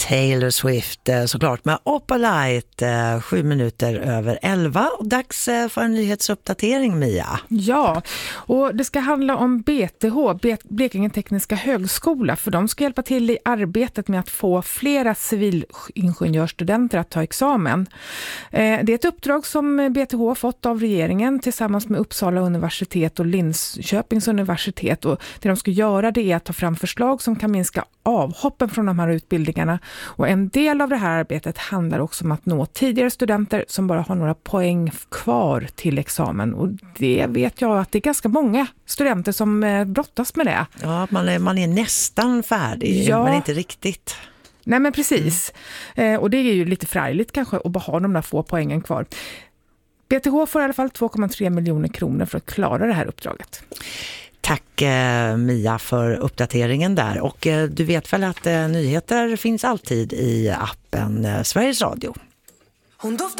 Taylor Swift såklart med Opalite 7 minuter över 11 och dags för en nyhetsuppdatering, Mia. Ja, och det ska handla om BTH, Blekinge Tekniska Högskola, för de ska hjälpa till i arbetet med att få flera civilingenjörsstudenter att ta examen. Det är ett uppdrag som BTH fått av regeringen tillsammans med Uppsala universitet och Linköpings universitet, och det de ska göra det är att ta fram förslag som kan minska avhoppen från de här utbildningarna, och en del av det här arbetet handlar också om att nå tidigare studenter som bara har några poäng kvar till examen, och det vet jag att det är ganska många studenter som brottas med det. Ja, man är nästan färdig, men inte riktigt. Nej, men precis. Och det är ju lite frejligt kanske att bara ha de där få poängen kvar. BTH får i alla fall 2,3 miljoner kronor för att klara det här uppdraget. Tack Mia för uppdateringen där. Och du vet väl att nyheter finns alltid i appen Sveriges Radio.